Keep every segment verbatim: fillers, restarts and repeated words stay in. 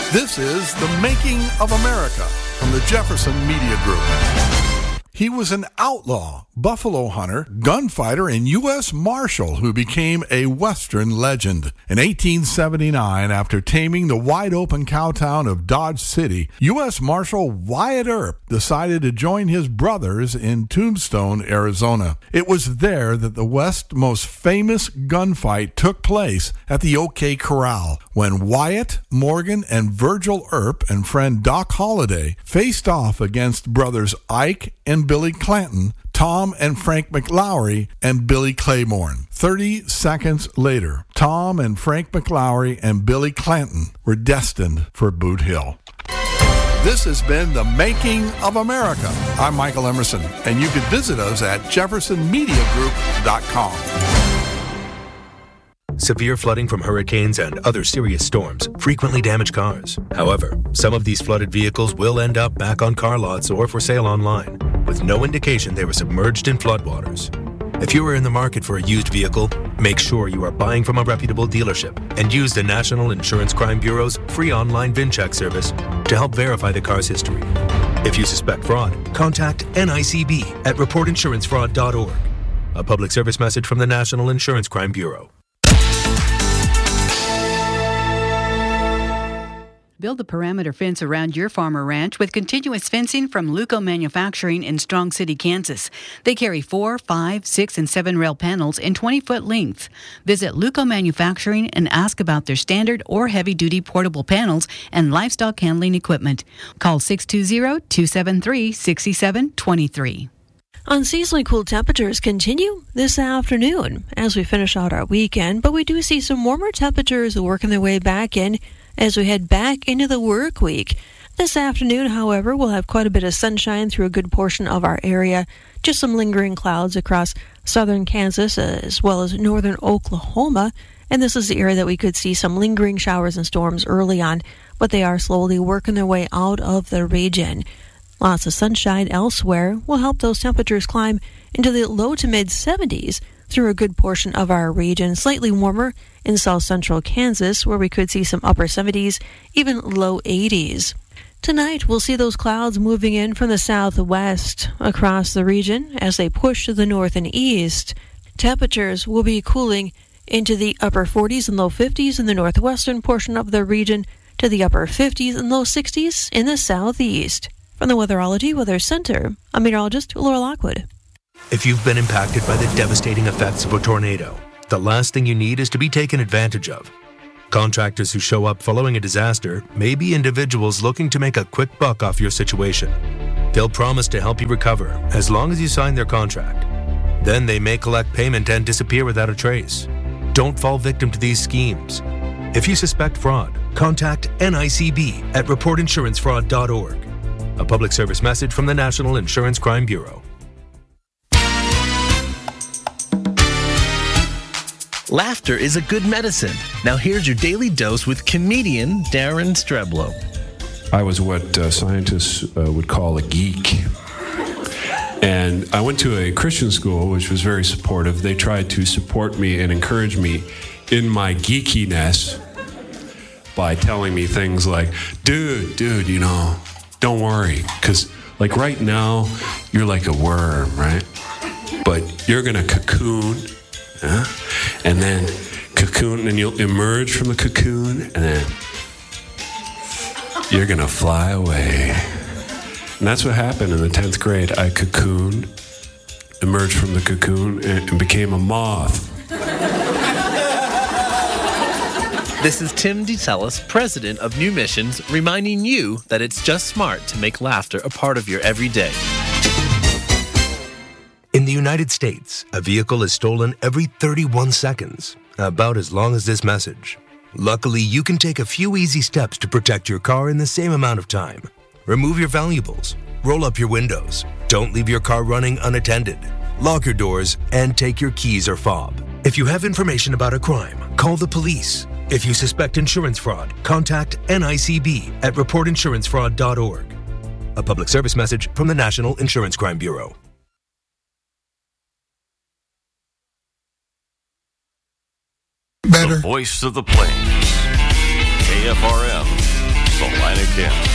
This is The Making of America from the Jefferson Media Group. He was an outlaw, buffalo hunter, gunfighter, and U S Marshal who became a Western legend. In eighteen seventy-nine, after taming the wide-open cowtown of Dodge City, U S Marshal Wyatt Earp decided to join his brothers in Tombstone, Arizona. It was there that the West's most famous gunfight took place at the OK Corral, when Wyatt, Morgan, and Virgil Earp and friend Doc Holliday faced off against brothers Ike and Billy Clanton, Tom and Frank McLaury, and Billy Claiborne. Thirty seconds later, Tom and Frank McLaury and Billy Clanton were destined for Boot Hill. This has been The Making of America. I'm Michael Emerson, and you can visit us at jefferson media group dot com. Severe flooding from hurricanes and other serious storms frequently damage cars. However, some of these flooded vehicles will end up back on car lots or for sale online, with no indication they were submerged in floodwaters. If you are in the market for a used vehicle, make sure you are buying from a reputable dealership and use the National Insurance Crime Bureau's free online VinCheck service to help verify the car's history. If you suspect fraud, contact N I C B at report insurance fraud dot org. A public service message from the National Insurance Crime Bureau. Build a perimeter fence around your farm or ranch with continuous fencing from Luco Manufacturing in Strong City, Kansas. They carry four, five, six, and seven rail panels in twenty-foot length. Visit Luco Manufacturing and ask about their standard or heavy-duty portable panels and livestock handling equipment. Call six two zero, two seven three, six seven two three. Unseasonably cool temperatures continue this afternoon as we finish out our weekend, but we do see some warmer temperatures working their way back in as we head back into the work week. This afternoon, however, we'll have quite a bit of sunshine through a good portion of our area. Just some lingering clouds across southern Kansas as well as northern Oklahoma. And this is the area that we could see some lingering showers and storms early on, but they are slowly working their way out of the region. Lots of sunshine elsewhere will help those temperatures climb into the low to mid seventies through a good portion of our region. Slightly warmer in south central Kansas, where we could see some upper seventies, even low eighties. Tonight, we'll see those clouds moving in from the southwest across the region as they push to the north and east. Temperatures will be cooling into the upper forties and low fifties in the northwestern portion of the region to the upper fifties and low sixties in the southeast. From the Weatherology Weather Center, I'm meteorologist Laura Lockwood. If you've been impacted by the devastating effects of a tornado, the last thing you need is to be taken advantage of. Contractors who show up following a disaster may be individuals looking to make a quick buck off your situation. They'll promise to help you recover as long as you sign their contract. Then they may collect payment and disappear without a trace. Don't fall victim to these schemes. If you suspect fraud, contact N I C B at report insurance fraud dot org. A public service message from the National Insurance Crime Bureau. Laughter is a good medicine. Now here's your daily dose with comedian Darren Streblow. I was what uh, scientists uh, would call a geek. And I went to a Christian school, which was very supportive. They tried to support me and encourage me in my geekiness by telling me things like, dude, dude, you know, don't worry. Because, like, right now, you're like a worm, right? But you're going to cocoon. Huh? And then cocoon, and you'll emerge from the cocoon, and then you're gonna fly away. And that's what happened in the tenth grade. I cocooned, emerged from the cocoon, and, and became a moth. This is Tim DeTellis, president of New Missions, reminding you that it's just smart to make laughter a part of your everyday. In the United States, a vehicle is stolen every thirty-one seconds, about as long as this message. Luckily, you can take a few easy steps to protect your car in the same amount of time. Remove your valuables, roll up your windows, don't leave your car running unattended, lock your doors, and take your keys or fob. If you have information about a crime, call the police. If you suspect insurance fraud, contact N I C B at report insurance fraud dot org. A public service message from the National Insurance Crime Bureau. Better. The voice of the plains. K F R M, Salina, Kansas.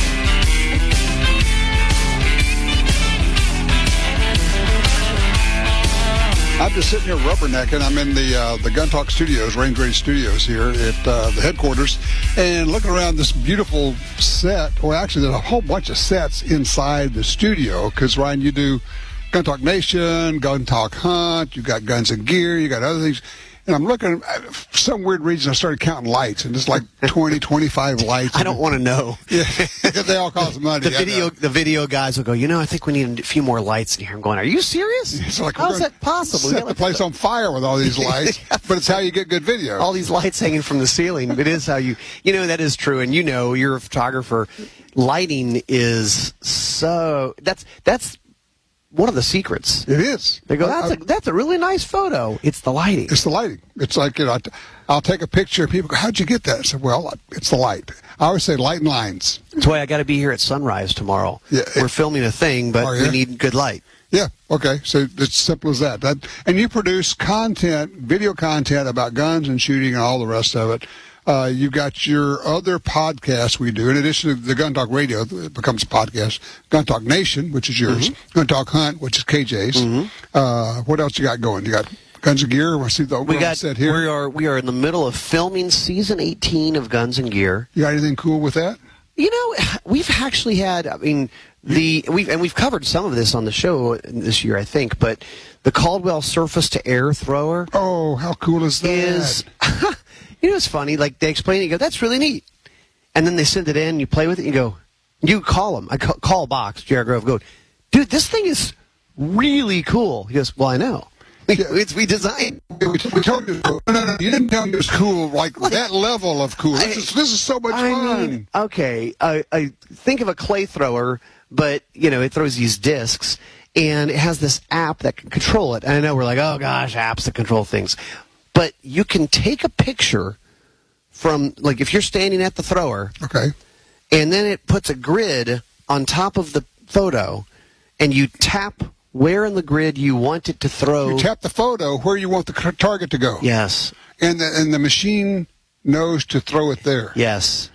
I'm just sitting here rubbernecking. I'm in the uh, the Gun Talk Studios, Range Ready Studios here at uh, the headquarters, and looking around this beautiful set. Well, actually, there's a whole bunch of sets inside the studio because, Ryan, you do Gun Talk Nation, Gun Talk Hunt, you got Guns and Gear, you got other things. And I'm looking, for some weird reason, I started counting lights, and it's like twenty, twenty-five lights. I don't want to know. Yeah, they all cost money. The video, the video guys will go, you know, I think we need a few more lights in here. I'm going, are you serious? It's like, how is that possible? Set the place on fire with all these lights, yeah. But it's how you get good video. All these lights hanging from the ceiling. It is how you, you know, that is true. And you know, you're a photographer. Lighting is so, that's, that's, one of the secrets. It is. They go, that's I, a that's a really nice photo. It's the lighting. It's the lighting. It's like, you know, I'll take a picture and people go, how'd you get that? I said, well, it's the light. I always say light and lines. That's why I got to be here at sunrise tomorrow. Yeah, We're it, filming a thing, but we need good light. Yeah, okay. So it's simple as that. that. And you produce content, video content about guns and shooting and all the rest of it. Uh, you've got your other podcast we do, in addition to the Gun Talk Radio, it becomes a podcast, Gun Talk Nation, which is yours, mm-hmm. Gun Talk Hunt, which is K J's. Mm-hmm. Uh, what else you got going? You got Guns and Gear? I see the we got, set here. We are, we are in the middle of filming season eighteen of Guns and Gear. You got anything cool with that? You know, we've actually had, I mean, the we've and we've covered some of this on the show this year, I think, but the Caldwell surface-to-air thrower. Oh, how cool is that? Is, you know, it's funny. Like, they explain it, you go, that's really neat. And then they send it in, you play with it, you go, you call them. I call, call Box, Jared Grove, go, dude, this thing is really cool. He goes, well, I know. Yeah. It's we designed. We, we told you. No, no, no. You didn't tell me it was cool, like, like that level of cool. This, I, is, this is so much I fun. Mean, okay, I, I think of a clay thrower, but, you know, it throws these discs, and it has this app that can control it. And I know we're like, oh, gosh, apps that control things. But you can take a picture from, like, if you're standing at the thrower. Okay. And then it puts a grid on top of the photo, and you tap where in the grid you want it to throw. You tap the photo where you want the target to go. Yes. And the, and the machine knows to throw it there. Yes.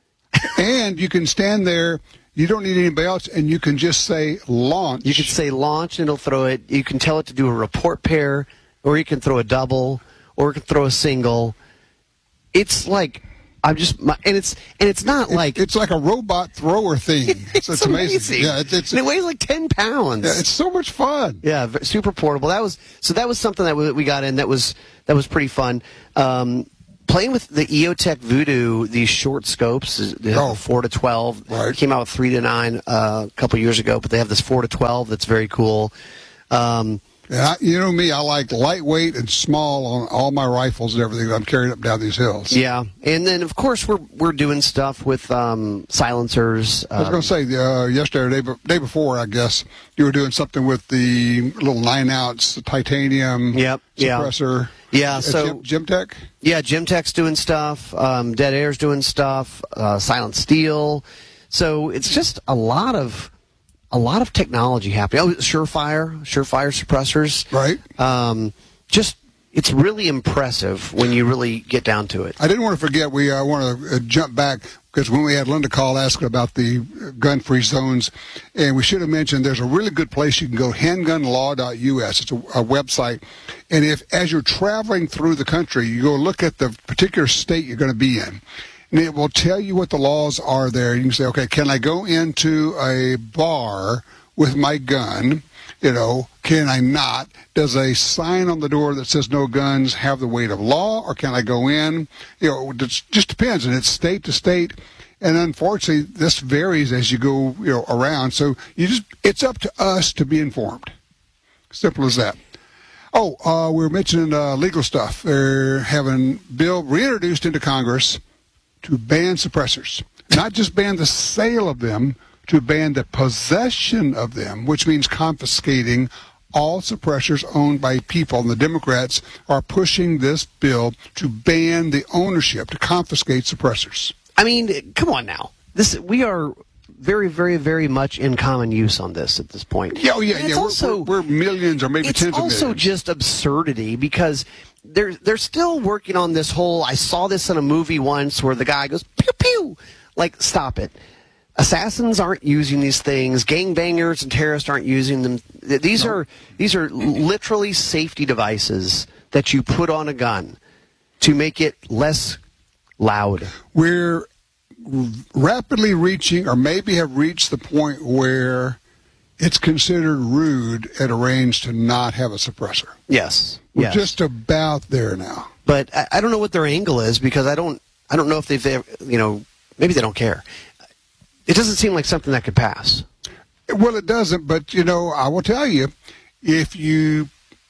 And you can stand there. You don't need anybody else, and you can just say launch. You can say launch, and it'll throw it. You can tell it to do a report pair, or you can throw a double, or you can throw a single. It's like... I'm just, and it's and it's not it, like it's like a robot thrower thing. It's, so it's amazing. amazing. Yeah, it's, it's and it weighs like ten pounds. Yeah, it's so much fun. Yeah, super portable. That was so. That was something that we got in. That was that was pretty fun. Um, playing with the E O Tech Voodoo, these short scopes, they have oh, four to twelve. Right. They came out with three to nine uh, a couple years ago, but they have this four to twelve. That's very cool. Um, Yeah, you know me, I like lightweight and small on all my rifles and everything that I'm carrying up down these hills. Yeah, and then, of course, we're we're doing stuff with um, silencers. I was going to say, uh, yesterday, day, day before, I guess, you were doing something with the little nine-ounce titanium yep, suppressor. Yeah, yeah so... Gym, Gemtech? Yeah, Gemtech's doing stuff. Um, Dead Air's doing stuff. Uh, Silent Steel. So it's just a lot of... A lot of technology happening. Oh, Surefire, Surefire suppressors. Right. Um, just, it's really impressive when you really get down to it. I didn't want to forget, we uh, want to uh, jump back, because when we had Linda call asking about the gun-free zones, and we should have mentioned there's a really good place you can go, handgun law dot U S. It's a, a website. And if, as you're traveling through the country, you go look at the particular state you're going to be in. And it will tell you what the laws are there. You can say, okay, can I go into a bar with my gun? You know, can I not? Does a sign on the door that says no guns have the weight of law, or can I go in? You know, it just depends, and it's state to state. And unfortunately, this varies as you go, you know, around. So you just, it's up to us to be informed. Simple as that. Oh, uh, we were mentioning uh, legal stuff. They're having bill reintroduced into Congress to ban suppressors, not just ban the sale of them, to ban the possession of them, which means confiscating all suppressors owned by people. And the Democrats are pushing this bill to ban the ownership, to confiscate suppressors. I mean, come on now. This we are very, very, very much in common use on this at this point. Yeah, oh, yeah, yeah. We're, also, we're, we're millions or maybe tens of millions. It's also just absurdity, because they're they're still working on this whole. I saw this in a movie once where the guy goes pew pew like, stop it. Assassins aren't using these things. Gangbangers and terrorists aren't using them. These no. are these are literally safety devices that you put on a gun to make it less loud. We're rapidly reaching, or maybe have reached the point where it's considered rude at a range to not have a suppressor. Yes. We're yes. just about there now. But I, I don't know what their angle is, because I don't I don't know if they've, you know, maybe they don't care. It doesn't seem like something that could pass. Well, it doesn't, but, you know, I will tell you, if you,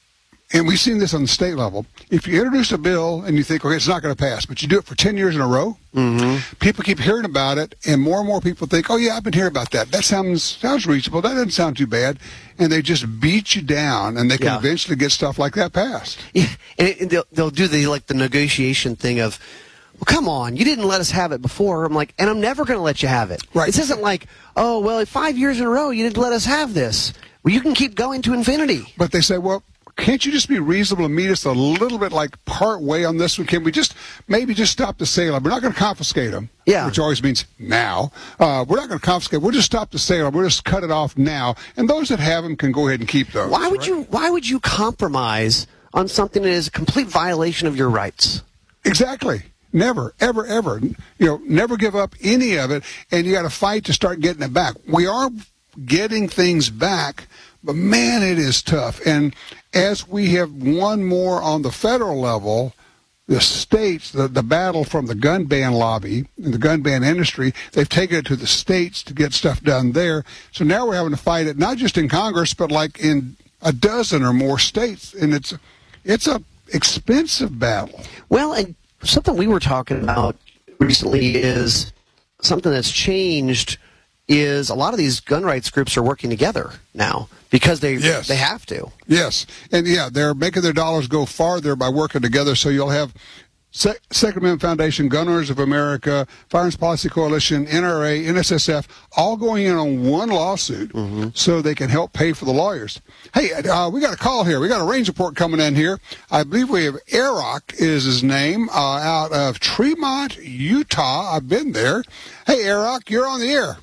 and we've seen this on the state level, if you introduce a bill and you think, okay, it's not going to pass, but you do it for ten years in a row, mm-hmm. people keep hearing about it, and more and more people think, oh, yeah, I've been hearing about that. That sounds sounds reasonable. That doesn't sound too bad. And they just beat you down, and they can yeah. eventually get stuff like that passed. Yeah, and, it, and they'll, they'll do the, like, the negotiation thing of, well, come on, you didn't let us have it before. I'm like, and I'm never going to let you have it. Right. This isn't like, oh, well, five years in a row, you didn't let us have this. Well, you can keep going to infinity. But they say, well, can't you just be reasonable and meet us a little bit, like, part way on this one? Can we just maybe just stop the sale? We're not going to confiscate them, yeah. which always means now. Uh, we're not going to confiscate. We'll just stop the sale. We'll just cut it off now. And those that have them can go ahead and keep those. Why would right? you? Why would you compromise on something that is a complete violation of your rights? Exactly. Never, ever, ever. You know, never give up any of it, and you got to fight to start getting it back. We are getting things back, but man, it is tough. And as we have won more on the federal level, the states, the, the battle from the gun ban lobby and the gun ban industry, they've taken it to the states to get stuff done there. So now we're having to fight it, not just in Congress, but like in a dozen or more states. And it's, it's a expensive battle. Well, and something we were talking about recently is something that's changed is a lot of these gun rights groups are working together now because they yes. they have to. Yes. And, yeah, they're making their dollars go farther by working together. So you'll have Se- Second Amendment Foundation, Gun Owners of America, Firearms Policy Coalition, N R A, N S S F, all going in on one lawsuit mm-hmm. so they can help pay for the lawyers. Hey, uh, we got a call here. We got a range report coming in here. I believe we have Eric is his name, uh, out of Tremont, Utah. I've been there. Hey, Eric, you're on the air.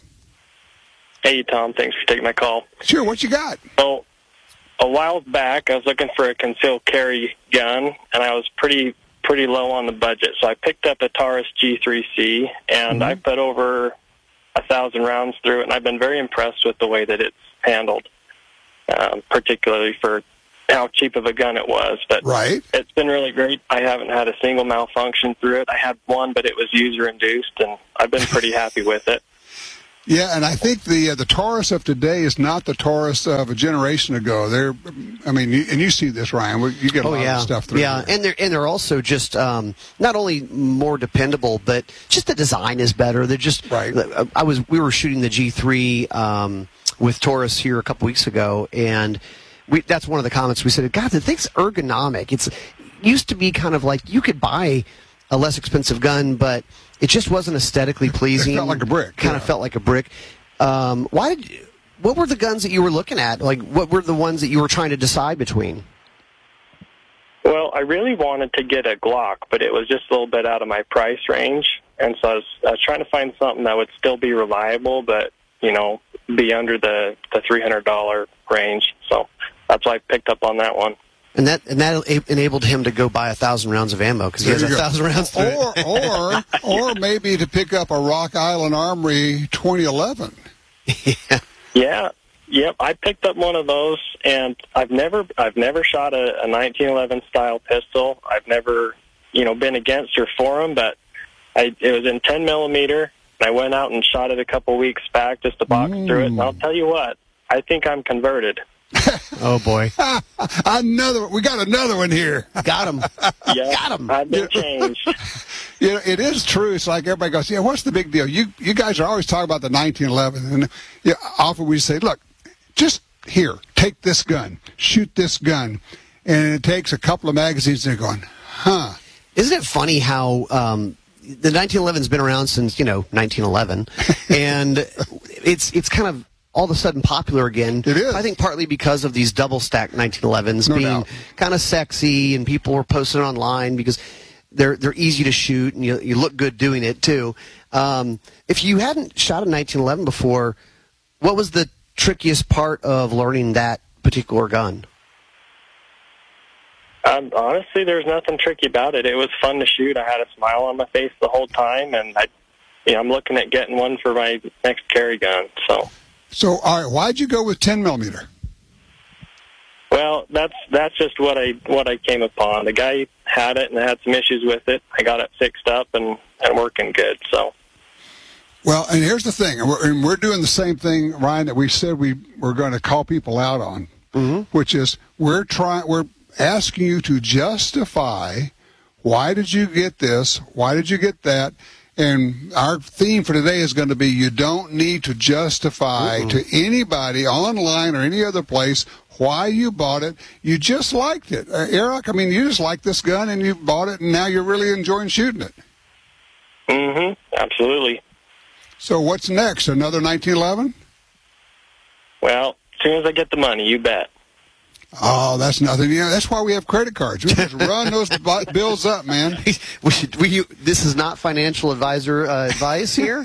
Hey, Tom. Thanks for taking my call. Sure. What you got? So, a while back, I was looking for a concealed carry gun, and I was pretty pretty low on the budget. So I picked up a Taurus G three C, and mm-hmm. I put over a thousand rounds through it, and I've been very impressed with the way that it's handled, um, particularly for how cheap of a gun it was. But right. it's been really great. I haven't had a single malfunction through it. I had one, but it was user-induced, and I've been pretty happy with it. Yeah, and I think the uh, the Taurus of today is not the Taurus of a generation ago. They're, I mean, you, and you see this, Ryan. You get a oh, lot yeah. of stuff through. Yeah, here. and they're and they're also just um, not only more dependable, but just the design is better. They're just right. I was we were shooting the G three um, with Taurus here a couple weeks ago, and we, that's one of the comments we said. God, the thing's ergonomic. It's it used to be kind of like you could buy a less expensive gun, but it just wasn't aesthetically pleasing. It felt like a brick. Kind yeah. of felt like a brick. Um, why did you, what were the guns that you were looking at? Like, what were the ones that you were trying to decide between? Well, I really wanted to get a Glock, but it was just a little bit out of my price range, and so I was, I was trying to find something that would still be reliable, but you know, be under the the three hundred dollar range. So that's why I picked up on that one. And that and that enabled him to go buy a thousand rounds of ammo because he has a thousand rounds. Through or it. or or maybe to pick up a Rock Island Armory twenty eleven. Yeah. Yeah. Yep. I picked up one of those, and I've never I've never shot a, a nineteen eleven style pistol. I've never you know been against or for them, but I it was in ten millimeter, and I went out and shot it a couple weeks back just to box mm. through it. And I'll tell you what, I think I'm converted. Oh boy! Another, we got another one here. Got him. Yep, got him. I've been changed. You know, it is true. It's like everybody goes, "Yeah, what's the big deal?" You you guys are always talking about the nineteen eleven, and you know, often we say, "Look, just here, take this gun, shoot this gun," and it takes a couple of magazines, and they're going, "Huh." Isn't it funny how um, the nineteen eleven's been around since you know nineteen eleven, and it's it's kind of all of a sudden popular again. It is. I think partly because of these double-stacked nineteen elevens no being doubt. kind of sexy, and people were posting online because they're they're easy to shoot, and you you look good doing it too. Um, if you hadn't shot a nineteen eleven before, what was the trickiest part of learning that particular gun? Um, honestly, there's nothing tricky about it. It was fun to shoot. I had a smile on my face the whole time, and I, you know, I'm looking at getting one for my next carry gun. So, so all right, why'd you go with ten millimeter? Well, that's that's just what I what I came upon. The guy had it and had some issues with it. I got it fixed up and, and working good. So. Well, and here's the thing, and we're, and we're doing the same thing, Ryan, that we said we were going to call people out on, mm-hmm. which is we're trying we're asking you to justify why did you get this, why did you get that, and our theme for today is going to be you don't need to justify mm-hmm. to anybody online or any other place why you bought it. You just liked it. Uh, Eric, I mean, you just liked this gun and you bought it, and now you're really enjoying shooting it. Mm-hmm. Absolutely. So what's next? Another nineteen eleven? Well, as soon as I get the money, you bet. Oh, that's nothing. You know, that's why we have credit cards. We just run those bills up, man. We should, we, this is not financial advisor uh, advice here.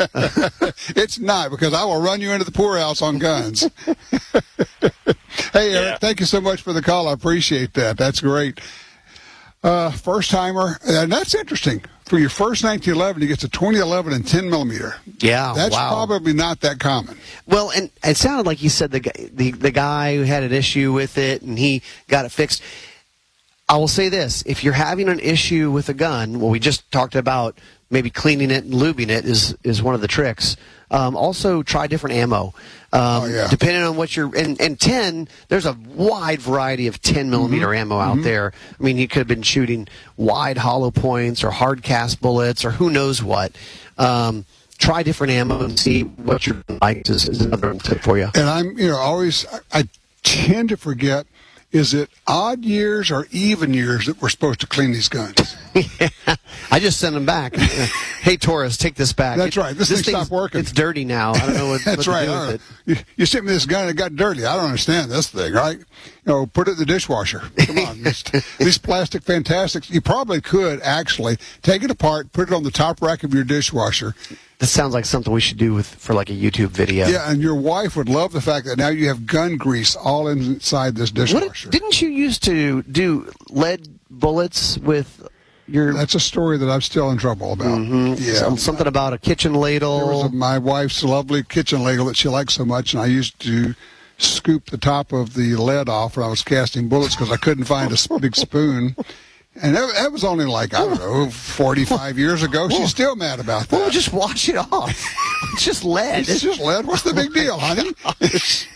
It's not, because I will run you into the poorhouse on guns. Hey, Eric, yeah. Thank you so much for the call. I appreciate that. That's great. Uh, first timer, and that's interesting. For your first nineteen eleven, you get to twenty eleven and ten millimeter. Yeah, that's wow. probably not that common. Well, and it sounded like you said the guy, the the guy who had an issue with it and he got it fixed. I will say this: if you're having an issue with a gun, well, we just talked about maybe cleaning it and lubing it is is one of the tricks. Um, also, try different ammo. Um, oh, yeah. Depending on what you're, and, and ten, there's a wide variety of ten millimeter mm-hmm. ammo out mm-hmm. there. I mean, you could have been shooting wide hollow points or hard cast bullets or who knows what. Um, try different ammo and see what your likes is, is another tip for you. And I'm, you know, always, I, I tend to forget, is it odd years or even years that we're supposed to clean these guns? Yeah. I just send them back. Hey, Taurus, take this back. That's it, right. This, this thing stopped working. It's dirty now. I don't know what, That's what right. to do Uh, with it. You, you sent me this gun and it got dirty. I don't understand this thing, right? You know, put it in the dishwasher. Come on. These plastic fantastics, you probably could actually take it apart, put it on the top rack of your dishwasher. This sounds like something we should do with for like a YouTube video. Yeah, and your wife would love the fact that now you have gun grease all inside this dishwasher. What, didn't you used to do lead bullets with your... That's a story that I'm still in trouble about. Mm-hmm. Yeah, Some, something about a kitchen ladle. There was a, my wife's lovely kitchen ladle that she liked so much, and I used to scoop the top of the lead off when I was casting bullets because I couldn't find a big spoon. And that, that was only like, I don't know, forty-five years ago. She's still mad about that. Well, just wash it off. It's just lead. It's just lead. What's the big deal, honey?